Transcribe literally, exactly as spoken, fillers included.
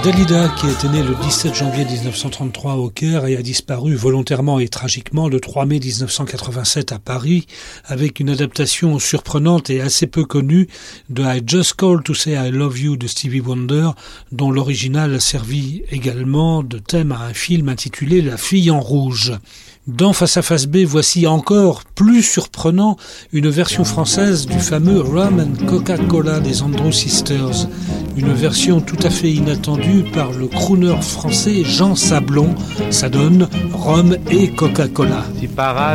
Dalida, qui était née le dix-sept janvier dix-neuf cent trente-trois au Caire et a disparu volontairement et tragiquement le trois mai dix-neuf cent quatre-vingt-sept à Paris, avec une adaptation surprenante et assez peu connue de I Just Called to Say I Love You de Stevie Wonder, dont l'original a servi également de thème à un film intitulé La fille en rouge. Dans Face à Face B, voici encore plus surprenant une version française du fameux Rum and Coca-Cola des Andrew Sisters. Une version tout à fait inattendue par le crooner français Jean Sablon. Ça donne Rhum et Coca-Cola. Si par